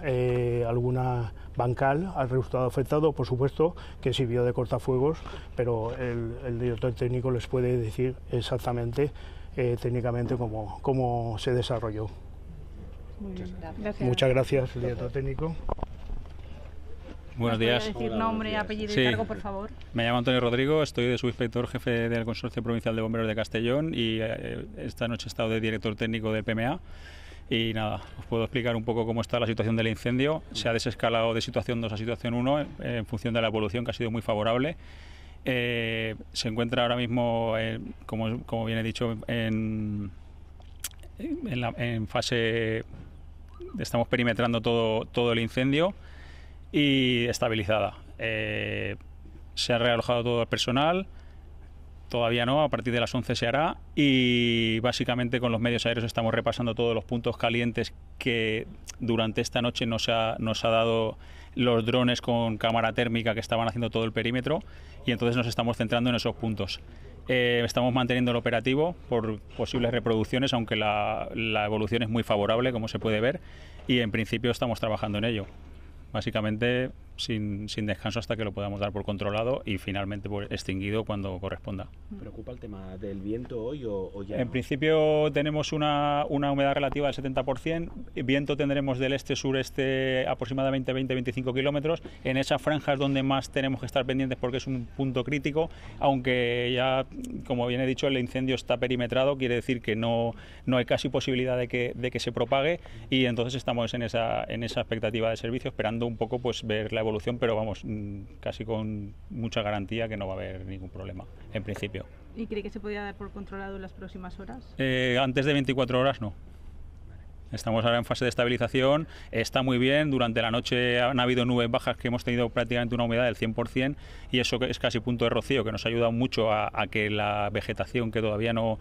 alguna bancal al resultado afectado, por supuesto que sirvió de cortafuegos, pero el director técnico les puede decir exactamente técnicamente cómo se desarrolló. Muy bien, gracias. Muchas gracias, el director técnico. Buenos días. ¿Puede decir nombre, apellido y cargo, por favor? Me llamo Antonio Rodrigo, estoy de subinspector jefe del Consorcio Provincial de Bomberos de Castellón y esta noche he estado de director técnico del PMA. Y nada, os puedo explicar un poco cómo está la situación del incendio. Se ha desescalado de situación 2 a situación 1 en función de la evolución, que ha sido muy favorable. Se encuentra ahora mismo, como bien he dicho, en fase... Estamos perimetrando todo el incendio y estabilizada. Se ha realojado todo el personal. Todavía no, a partir de las 11 se hará y básicamente con los medios aéreos estamos repasando todos los puntos calientes que durante esta noche nos ha dado los drones con cámara térmica que estaban haciendo todo el perímetro y entonces nos estamos centrando en esos puntos. Estamos manteniendo el operativo por posibles reproducciones, aunque la evolución es muy favorable, como se puede ver, y en principio estamos trabajando en ello. Básicamente sin descanso hasta que lo podamos dar por controlado y finalmente extinguido cuando corresponda. ¿Preocupa el tema del viento hoy o ya? En principio tenemos una humedad relativa del 70%, viento tendremos del este-sureste aproximadamente 20-25 kilómetros, en esas franjas donde más tenemos que estar pendientes porque es un punto crítico, aunque ya, como bien he dicho, el incendio está perimetrado, quiere decir que no hay casi posibilidad de que se propague y entonces estamos en esa expectativa de servicio, esperando un poco pues ver la evolución, pero vamos, casi con mucha garantía que no va a haber ningún problema, en principio. ¿Y cree que se podría dar por controlado en las próximas horas? Antes de 24 horas no. Estamos ahora en fase de estabilización, está muy bien, durante la noche han habido nubes bajas que hemos tenido prácticamente una humedad del 100% y eso es casi punto de rocío, que nos ha ayudado mucho a que la vegetación que todavía no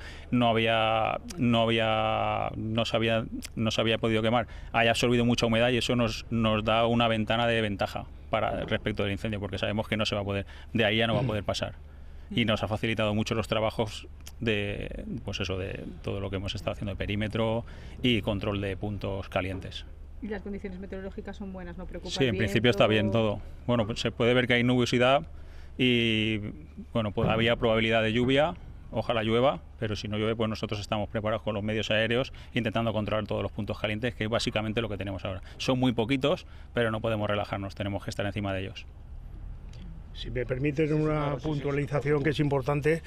se había podido quemar haya absorbido mucha humedad y eso nos da una ventana de ventaja respecto del incendio, porque sabemos que no se va a poder, de ahí ya no va a poder pasar. Y nos ha facilitado mucho los trabajos de todo lo que hemos estado haciendo de perímetro y control de puntos calientes. ¿Y las condiciones meteorológicas son buenas? ¿No preocupa Sí, en principio está bien todo. Bueno, pues se puede ver que hay nubosidad y bueno, pues había probabilidad de lluvia, ojalá llueva, pero si no llueve, pues nosotros estamos preparados con los medios aéreos intentando controlar todos los puntos calientes, que es básicamente lo que tenemos ahora. Son muy poquitos, pero no podemos relajarnos, tenemos que estar encima de ellos. Si me permiten una puntualización que es importante,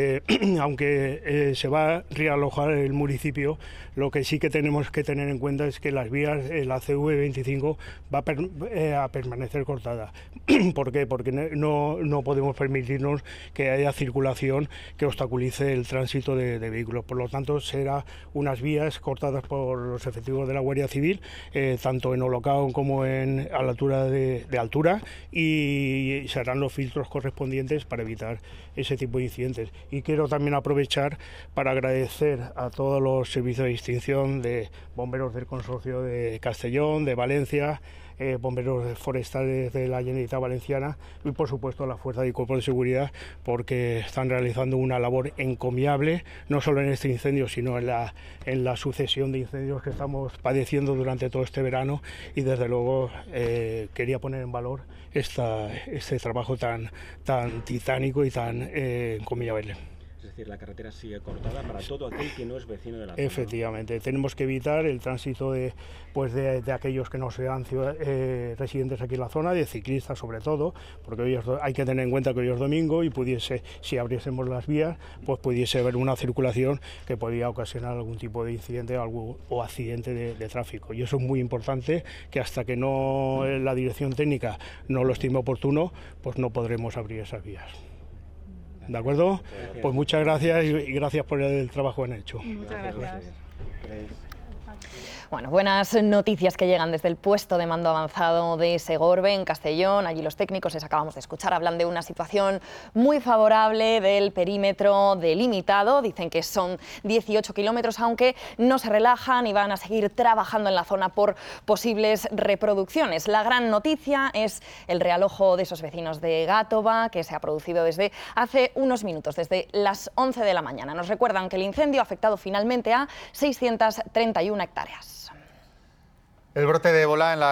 aunque se va a realojar el municipio, lo que sí que tenemos que tener en cuenta es que las vías, la CV25 va a permanecer cortada. ¿Por qué? Porque no podemos permitirnos que haya circulación que obstaculice el tránsito de vehículos. Por lo tanto, serán unas vías cortadas por los efectivos de la Guardia Civil, tanto en Olocao como a la altura de altura, y serán los filtros correspondientes para evitar ese tipo de incidentes. Y quiero también aprovechar para agradecer a todos los servicios de extinción de bomberos del Consorcio de Castellón, de Valencia, bomberos forestales de la Generalitat Valenciana y por supuesto la Fuerza y Cuerpo de Seguridad, porque están realizando una labor encomiable, no solo en este incendio sino en la sucesión de incendios que estamos padeciendo durante todo este verano, y desde luego quería poner en valor este trabajo tan titánico y tan encomiable. Es decir, la carretera sigue cortada para todo aquel que no es vecino de la zona. Efectivamente, tenemos que evitar el tránsito de aquellos que no sean residentes aquí en la zona, de ciclistas sobre todo, porque hoy hay que tener en cuenta que hoy es domingo y si abriésemos las vías, pues pudiese haber una circulación que podría ocasionar algún tipo de incidente o accidente de tráfico. Y eso es muy importante, que hasta que la dirección técnica no lo estime oportuno, pues no podremos abrir esas vías. ¿De acuerdo? Pues muchas gracias y gracias por el trabajo que han hecho. Muchas gracias. Bueno, buenas noticias que llegan desde el puesto de mando avanzado de Segorbe, en Castellón. Allí los técnicos, les acabamos de escuchar, hablan de una situación muy favorable del perímetro delimitado. Dicen que son 18 kilómetros, aunque no se relajan y van a seguir trabajando en la zona por posibles reproducciones. La gran noticia es el realojo de esos vecinos de Gátova, que se ha producido desde hace unos minutos, desde las 11 de la mañana. Nos recuerdan que el incendio ha afectado finalmente a 631 hectáreas. El brote de ébola en la